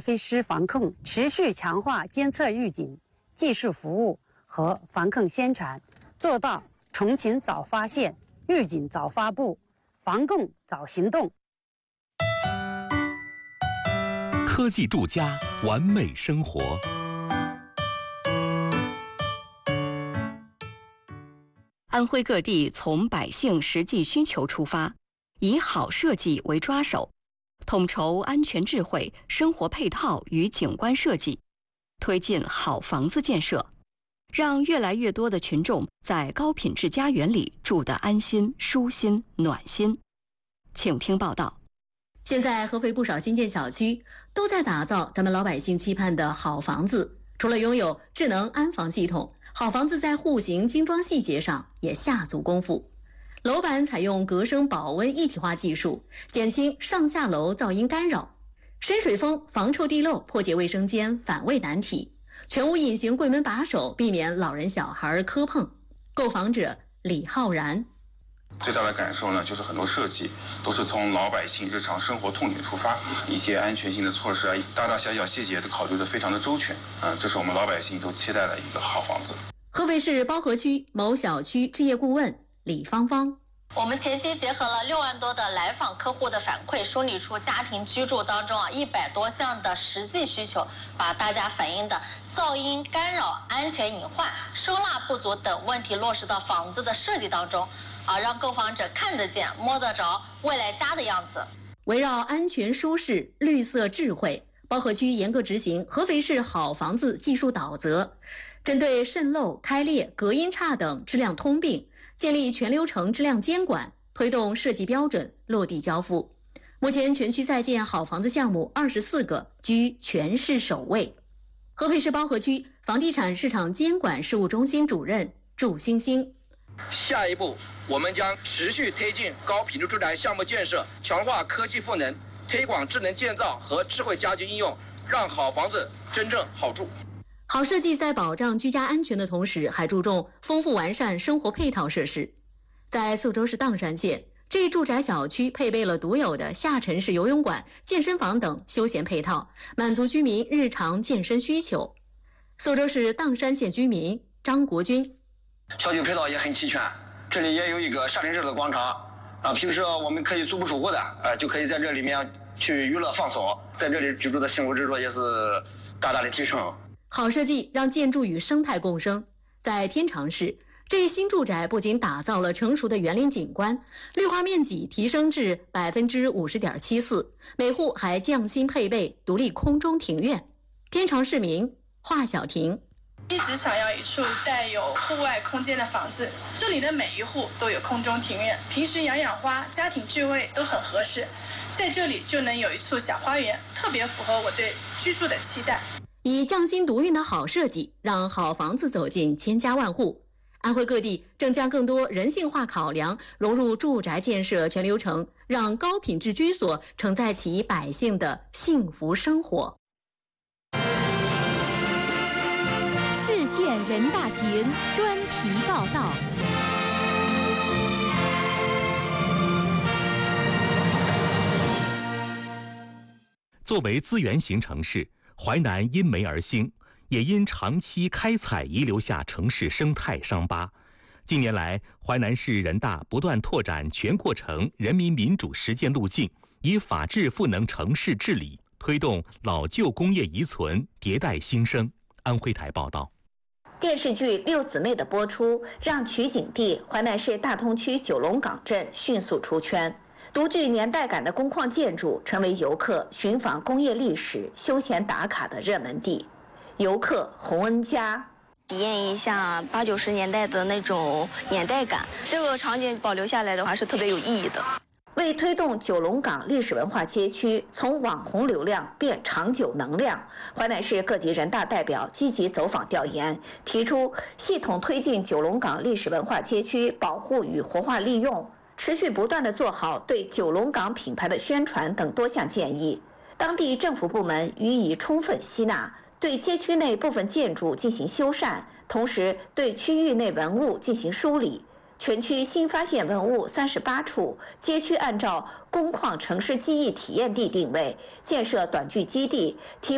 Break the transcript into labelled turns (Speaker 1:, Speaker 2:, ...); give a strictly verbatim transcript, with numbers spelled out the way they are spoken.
Speaker 1: 飞师防控持续强化监测预警、技术服务和防控宣传，做到重情早发现、预警早发布、防控早行动。
Speaker 2: 科技住家，完美生活。
Speaker 3: 安徽各地从百姓实际需求出发，以好设计为抓手，统筹安全智慧、生活配套与景观设计，推进好房子建设，让越来越多的群众在高品质家园里住得安心、舒心、暖心。请听报道。
Speaker 4: 现在合肥不少新建小区都在打造咱们老百姓期盼的好房子，除了拥有智能安防系统，好房子在户型精装细节上也下足功夫。楼板采用隔声保温一体化技术，减轻上下楼噪音干扰；深水封防臭地漏，破解卫生间反味难题；全屋隐形柜门把手，避免老人小孩磕碰。购房者李浩然。
Speaker 5: 最大的感受呢，就是很多设计都是从老百姓日常生活痛点出发，一些安全性的措施啊，大大小小细节都考虑得非常的周全。嗯，这是我们老百姓都期待的一个好房子。
Speaker 4: 合肥市包河区某小区置业顾问李芳芳。
Speaker 6: 我们前期结合了六万多的来访客户的反馈，梳理出家庭居住当中啊一百多项的实际需求，把大家反映的噪音干扰、安全隐患、收纳不足等问题落实到房子的设计当中，啊，让购房者看得见、摸得着未来家的样子。
Speaker 4: 围绕安全、舒适、绿色、智慧，包河区严格执行合肥市好房子技术导则，针对渗漏、开裂、隔音差等质量通病，建立全流程质量监管，推动设计标准落地交付。目前全区在建好房子项目二十四个，居全市首位。合肥市包河区房地产市场监管事务中心主任祝星星。
Speaker 7: 下一步，我们将持续推进高品质住宅项目建设，强化科技赋能，推广智能建造和智慧家居应用，让好房子真正好住。
Speaker 4: 好设计在保障居家安全的同时，还注重丰富完善生活配套设施。在宿州市砀山县，这一住宅小区配备了独有的下沉式游泳馆、健身房等休闲配套，满足居民日常健身需求。宿州市砀山县居民张国军。
Speaker 8: 小区配套也很齐全，这里也有一个下沉式的广场啊，平时我们可以足不出户的，呃，就可以在这里面去娱乐放松，在这里居住的幸福指数也是大大的提升。
Speaker 4: 好设计让建筑与生态共生。在天长市，这一新住宅不仅打造了成熟的园林景观，绿化面积提升至百分之五十点七四，每户还匠心配备独立空中庭院。天长市民华小婷。
Speaker 9: 一直想要一处带有户外空间的房子，这里的每一户都有空中庭院，平时养养花、家庭聚会都很合适，在这里就能有一处小花园，特别符合我对居住的期待。
Speaker 4: 以匠心独运的好设计，让好房子走进千家万户。安徽各地正将更多人性化考量融入住宅建设全流程，让高品质居所承载起百姓的幸福生活。
Speaker 10: 市县人大巡专题报道。
Speaker 2: 作为资源型城市，淮南因煤而兴，也因长期开采遗留下城市生态伤疤。近年来，淮南市人大不断拓展全过程人民民主实践路径，以法治赋能城市治理，推动老旧工业遗存迭代兴生。安徽台报道。
Speaker 11: 电视剧《六姊妹》的播出，让取景地淮南市大通区九龙岗镇迅速出圈。独具年代感的工矿建筑成为游客寻访工业历史、休闲打卡的热门地。游客洪恩佳。
Speaker 12: 体验一下八九十年代的那种年代感，这个场景保留下来的话是特别有意义的。
Speaker 11: 为推动九龙岗历史文化街区从网红流量变长久能量，淮南市各级人大代表积极走访调研，提出系统推进九龙岗历史文化街区保护与活化利用，持续不断地做好对九龙岗品牌的宣传等多项建议。当地政府部门予以充分吸纳，对街区内部分建筑进行修缮，同时对区域内文物进行梳理。全区新发现文物三十八处，街区按照工矿城市记忆体验地定位，建设短剧基地，提